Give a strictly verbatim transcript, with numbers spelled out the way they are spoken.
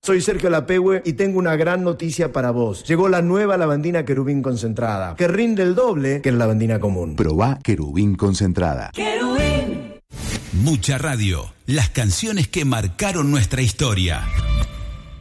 Soy Sergio Lapehue y tengo una gran noticia para vos. Llegó la nueva lavandina Querubín concentrada, que rinde el doble que la lavandina común. Probá Querubín concentrada. Querubín. Mucha radio. Las canciones que marcaron nuestra historia.